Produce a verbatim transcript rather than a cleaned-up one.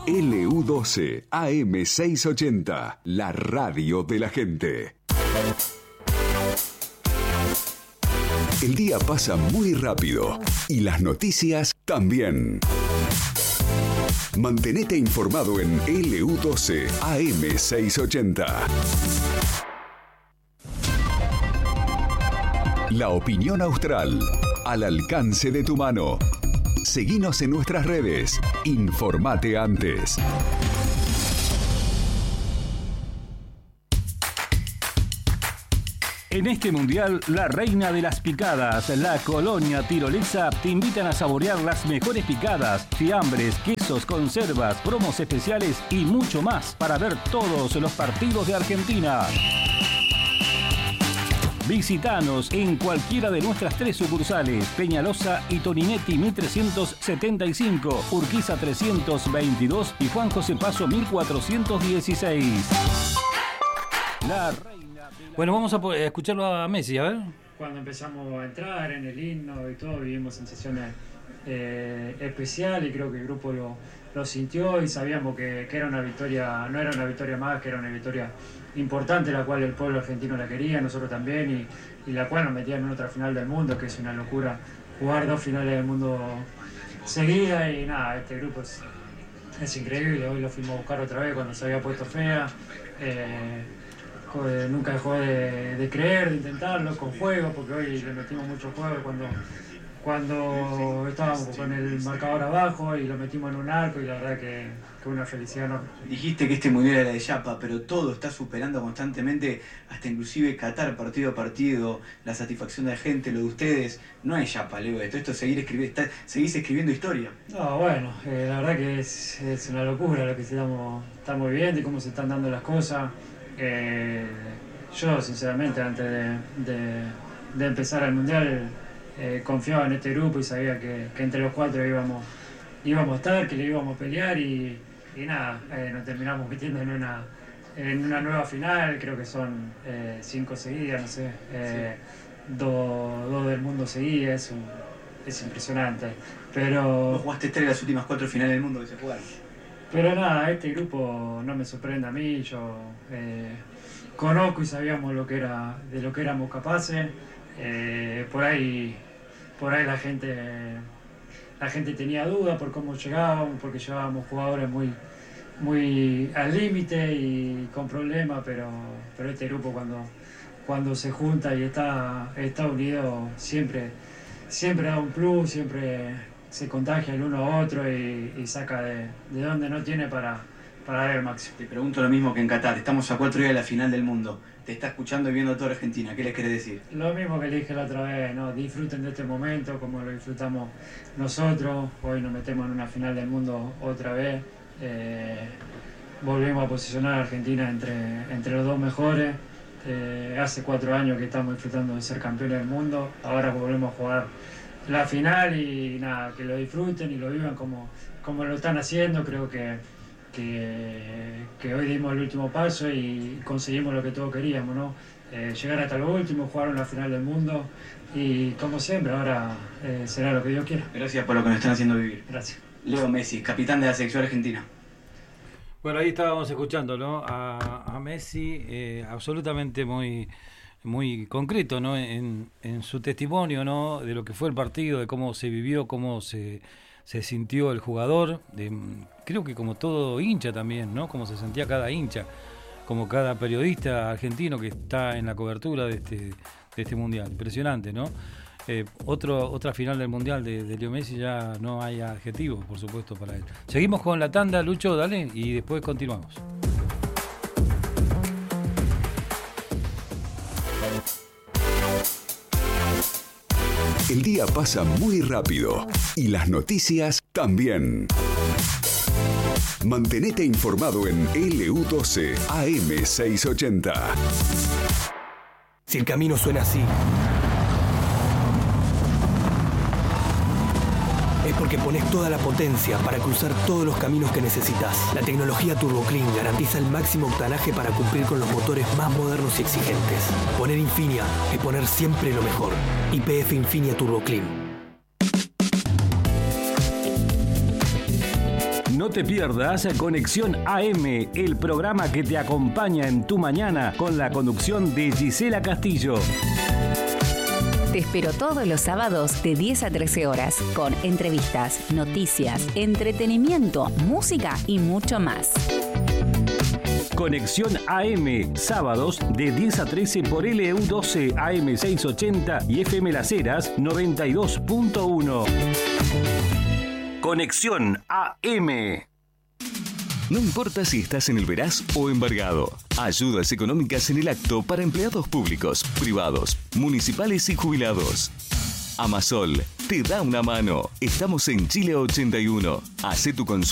L U doce A M seiscientos ochenta, la radio de la gente. El día pasa muy rápido y las noticias también. Mantenete informado en L U doce A M seiscientos ochenta. La opinión austral, al alcance de tu mano. Seguinos en nuestras redes. Informate antes. En este mundial, la reina de las picadas, la Colonia Tirolesa, te invitan a saborear las mejores picadas, fiambres, quesos, conservas, promos especiales y mucho más para ver todos los partidos de Argentina. Visítanos en cualquiera de nuestras tres sucursales: Peñalosa y Toninetti mil trescientos setenta y cinco, Urquiza trescientos veintidós y Juan José Paso mil cuatrocientos dieciséis. La reina de la... Bueno, vamos a escucharlo a Messi, a ver. Cuando empezamos a entrar en el himno y todo, vivimos sensaciones eh, especiales y creo que el grupo lo, lo sintió y sabíamos que, que era una victoria, no era una victoria más, que era una victoria importante, la cual el pueblo argentino la quería, nosotros también, y, y la cual nos metían en otra final del mundo, que es una locura jugar dos finales del mundo seguidas. Y nada, este grupo es, es increíble. Hoy lo fuimos a buscar otra vez cuando se había puesto fea. Eh, nunca dejó de, de creer, de intentarlo con juego, porque hoy le metimos mucho juego cuando, cuando estábamos con el marcador abajo y lo metimos en un arco, y la verdad que, que una felicidad enorme. Dijiste que este mundial era de Yapa, pero todo está superando constantemente, hasta inclusive Qatar partido a partido, la satisfacción de la gente, lo de ustedes. No es Yapa, Leo, esto, esto es seguir escribiendo, está, seguís escribiendo historia. No, bueno, eh, la verdad que es, es una locura lo que estamos, estamos viviendo y cómo se están dando las cosas. Eh, yo sinceramente antes de, de, de empezar el mundial eh, confiaba en este grupo y sabía que, que entre los cuatro íbamos, íbamos a estar, que le íbamos a pelear, y, y nada, eh, nos terminamos metiendo en una, en una nueva final. Creo que son eh, cinco seguidas, no sé, eh, sí. dos, dos del mundo seguidas, es, un, es impresionante. Pero vos jugaste tres de las últimas cuatro finales del mundo que se jugaron. Pero nada, este grupo no me sorprende a mí. Yo eh, conozco y sabíamos lo que era, de lo que éramos capaces. Eh, por ahí, por ahí la gente, la gente tenía dudas por cómo llegábamos, porque llevábamos jugadores muy, muy al límite y con problemas, pero, pero este grupo cuando, cuando se junta y está, está unido siempre, siempre da un plus, siempre se contagia el uno a otro y, y saca de, de donde no tiene para, para dar el máximo. Te pregunto lo mismo que en Qatar. Estamos a cuatro días de la final del mundo. Te está escuchando y viendo toda Argentina. ¿Qué les querés decir? Lo mismo que le dije la otra vez, ¿no? Disfruten de este momento como lo disfrutamos nosotros. Hoy nos metemos en una final del mundo otra vez. Eh, volvemos a posicionar a Argentina entre, entre los dos mejores. Eh, hace cuatro años que estamos disfrutando de ser campeones del mundo. Ahora volvemos a jugar la final y nada, que lo disfruten y lo vivan como, como lo están haciendo. Creo que, que, que hoy dimos el último paso y conseguimos lo que todos queríamos, ¿no? Eh, llegar hasta lo último, jugar la final del mundo y como siempre, ahora eh, será lo que Dios quiera. Gracias por lo que nos están haciendo vivir. Gracias. Leo Messi, capitán de la selección argentina. Bueno, ahí estábamos escuchando, ¿no? a, a Messi, eh, absolutamente muy... muy concreto, ¿no? En, en su testimonio, ¿no? De lo que fue el partido, de cómo se vivió, cómo se, se sintió el jugador, de, creo que como todo hincha también, ¿no? Cómo se sentía cada hincha, como cada periodista argentino que está en la cobertura de este, de este mundial. Impresionante, ¿no? Eh, otro, otra final del mundial de, de Leo Messi, ya no hay adjetivos, por supuesto, para él. Seguimos con la tanda, Lucho, dale, y después continuamos. El día pasa muy rápido y las noticias también. Mantenete informado en L U doce A M seiscientos ochenta. Si el camino suena así, es porque pones toda la potencia para cruzar todos los caminos que necesitas. La tecnología Turbo Clean garantiza el máximo octanaje para cumplir con los motores más modernos y exigentes. Poner Infinia es poner siempre lo mejor. Y P F Infinia Turbo Clean. No te pierdas Conexión A M, el programa que te acompaña en tu mañana con la conducción de Gisela Castillo. Te espero todos los sábados de diez a trece horas con entrevistas, noticias, entretenimiento, música y mucho más. Conexión A M, sábados de diez a trece por L U doce A M seiscientos ochenta y F M Las Heras noventa y dos punto uno. Conexión A M. No importa si estás en el Veraz o embargado. Ayudas económicas en el acto para empleados públicos, privados, municipales y jubilados. Amasol te da una mano. Estamos en Chile ochenta y uno. Hacé tu consulta.